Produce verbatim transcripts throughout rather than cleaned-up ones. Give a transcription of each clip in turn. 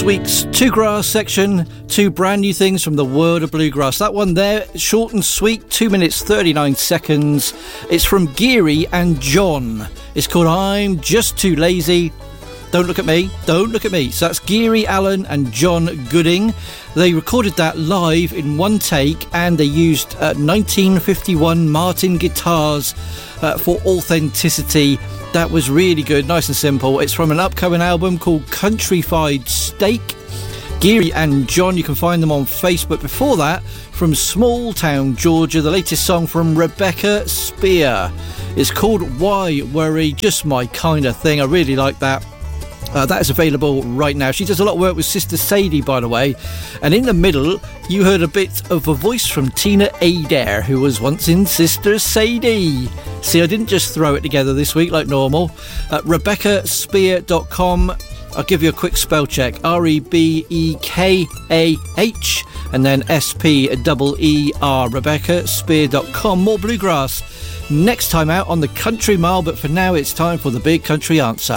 this week's Two Grass section, two brand new things from the world of bluegrass. That one there, short and sweet, two minutes thirty-nine seconds. It's from Geary and John. It's called I'm Just Too Lazy. Don't look at me, don't look at me. So that's Geary Allen and John Gooding. They recorded that live in one take, and they used uh, nineteen fifty-one Martin guitars uh, for authenticity. That was really good, nice and simple. It's from an upcoming album called Countryfied Steak. Geary and John, you can find them on Facebook. Before that, from Small Town, Georgia, the latest song from Rebecca Spear. It's called Why Worry, just my kind of thing. I really like that. Uh, that is available right now. She does a lot of work with Sister Sadie, by the way. And in the middle, you heard a bit of a voice from Tina Adair, who was once in Sister Sadie. See, I didn't just throw it together this week like normal. Uh, Rebecca Spear dot com. I'll give you a quick spell check. R E B E K A H and then S P E E R. Rebecca Spear dot com. More bluegrass next time out on the Country Mile, but for now it's time for the Big Country Answer.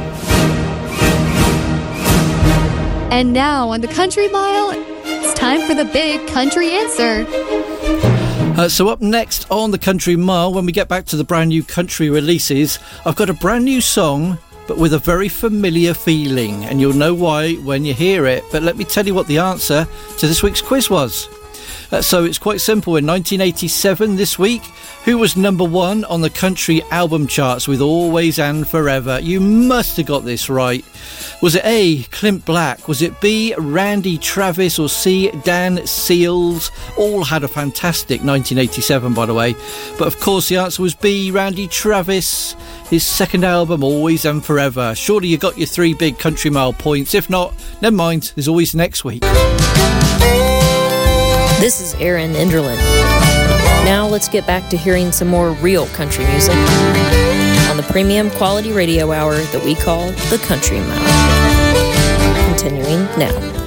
And now on the Country Mile, it's time for the Big Country Answer. Uh, so up next on the Country Mile, when we get back to the brand new country releases, I've got a brand new song, but with a very familiar feeling, and you'll know why when you hear it. But let me tell you what the answer to this week's quiz was. Uh, so it's quite simple. In nineteen eighty-seven, this week, who was number one on the country album charts with Always and Forever? You must have got this right. Was it A, Clint Black? Was it B, Randy Travis? Or C, Dan Seals? All had a fantastic nineteen eighty-seven, by the way. But of course the answer was B, Randy Travis. His second album, Always and Forever. Surely you got your three big Country Mile points. If not, never mind. There's always next week. This is Aaron Enderlin. Now let's get back to hearing some more real country music on the premium quality radio hour that we call the Country Mile. Continuing now.